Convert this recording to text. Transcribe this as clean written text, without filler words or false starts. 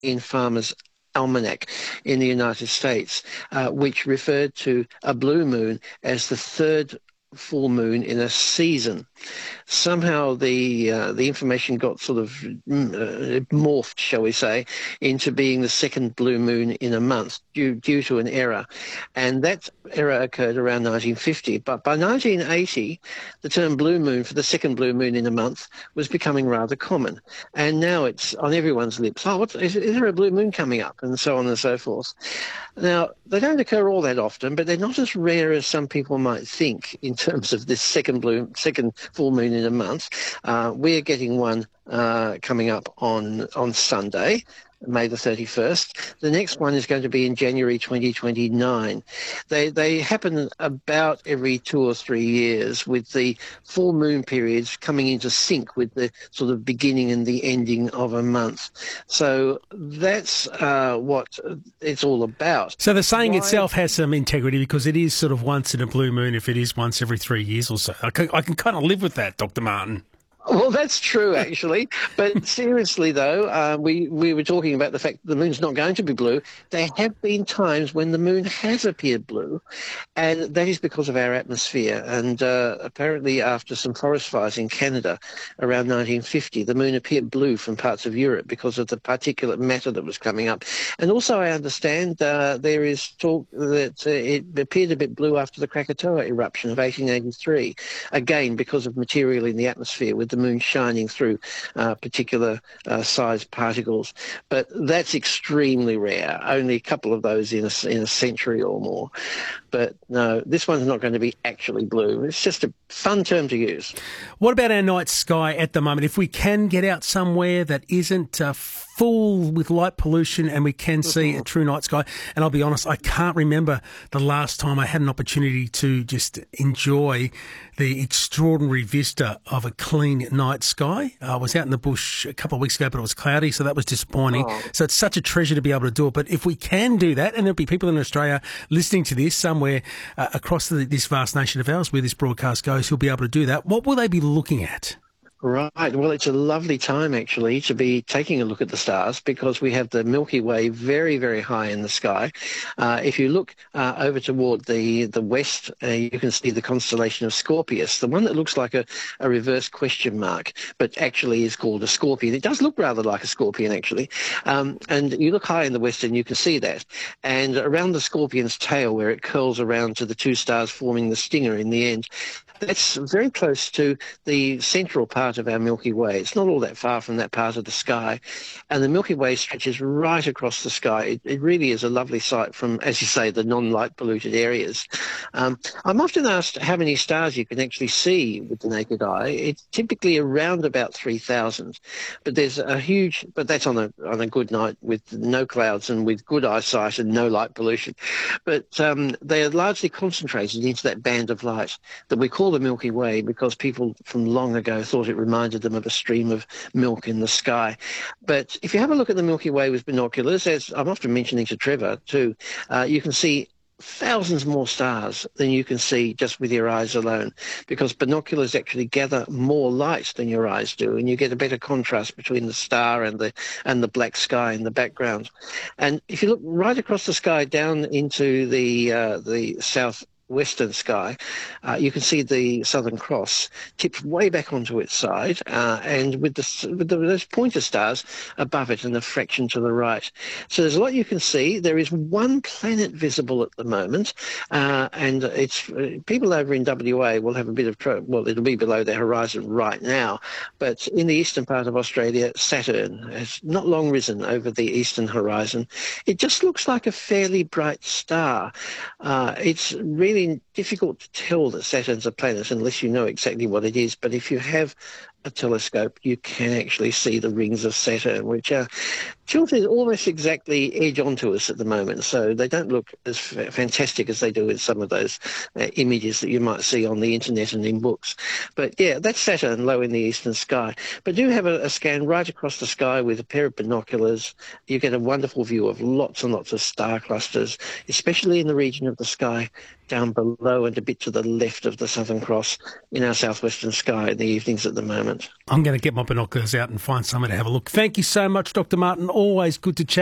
Farmer's Almanac in the United States, which referred to a blue moon as the third full moon in a season. Somehow the information got sort of morphed, shall we say, into being the second blue moon in a month due to an error. And that error occurred around 1950. But by 1980, the term blue moon for the second blue moon in a month was becoming rather common. And now it's on everyone's lips. Oh, is there a blue moon coming up? And so on and so forth. Now, they don't occur all that often, but they're not as rare as some people might think in terms of this second full moon in a month. We're getting one coming up on Sunday, May the 31st. The next one is going to be in January 2029. They happen about every 2 or 3 years, with the full moon periods coming into sync with the sort of beginning and the ending of a month. So that's what it's all about. So the saying itself has some integrity, because it is sort of once in a blue moon if it is once every 3 years or so. I can kind of live with that, Dr. Martin. Well, that's true, actually. But seriously, though, we were talking about the fact that the moon's not going to be blue. There have been times when the moon has appeared blue, and that is because of our atmosphere. And apparently after some forest fires in Canada around 1950, the moon appeared blue from parts of Europe because of the particulate matter that was coming up. And also I understand there is talk that it appeared a bit blue after the Krakatoa eruption of 1883, again because of material in the atmosphere with the moon shining through particular sized particles. But that's extremely rare, only a couple of those in a century or more. But no, this one's not going to be actually blue. It's just a fun term to use. What about our night sky at the moment? If we can get out somewhere that isn't full with light pollution and we can see a true night sky, and I'll be honest, I can't remember the last time I had an opportunity to just enjoy the extraordinary vista of a clean night sky. I was out in the bush a couple of weeks ago, but it was cloudy, so that was disappointing. So it's such a treasure to be able to do it. But if we can do that, and there'll be people in Australia listening to this somewhere across this vast nation of ours where this broadcast goes who'll be able to do that, what will they be looking at? Right. Well, it's a lovely time, actually, to be taking a look at the stars, because we have the Milky Way very, very high in the sky. If you look over toward the west, you can see the constellation of Scorpius, the one that looks like a reverse question mark, but actually is called a scorpion. It does look rather like a scorpion, actually. And you look high in the west and you can see that. And around the scorpion's tail, where it curls around to the two stars forming the stinger in the end, that's very close to the central part of our Milky Way. It's not all that far from that part of the sky. And the Milky Way stretches right across the sky. It really is a lovely sight from, as you say, the non-light polluted areas. I'm often asked how many stars you can actually see with the naked eye. It's typically around about 3,000. But there's but that's on a good night with no clouds and with good eyesight and no light pollution. But they are largely concentrated into that band of light that we call the Milky Way, because people from long ago thought it reminded them of a stream of milk in the sky. But if you have a look at the Milky Way with binoculars, as I'm often mentioning to Trevor too, you can see thousands more stars than you can see just with your eyes alone, because binoculars actually gather more light than your eyes do, and you get a better contrast between the star and the black sky in the background. And if you look right across the sky down into the southwestern sky, you can see the Southern Cross tipped way back onto its side, and with those pointer stars above it and a fraction to the right. So there's a lot you can see. There is one planet visible at the moment, and it's people over in WA will have a bit of trouble. Well, it'll be below their horizon right now, but in the eastern part of Australia, Saturn has not long risen over the eastern horizon. It just looks like a fairly bright star. It's really difficult to tell that Saturn's a planet unless you know exactly what it is. But if you have a telescope, you can actually see the rings of Saturn, which are tilted almost exactly edge onto us at the moment. So they don't look as fantastic as they do in some of those images that you might see on the internet and in books. But yeah, that's Saturn low in the eastern sky. But do have a scan right across the sky with a pair of binoculars. You get a wonderful view of lots and lots of star clusters, especially in the region of the sky down below below and a bit to the left of the Southern Cross in our southwestern sky in the evenings at the moment. I'm going to get my binoculars out and find somewhere to have a look. Thank you so much, Dr. Martin. Always good to chat.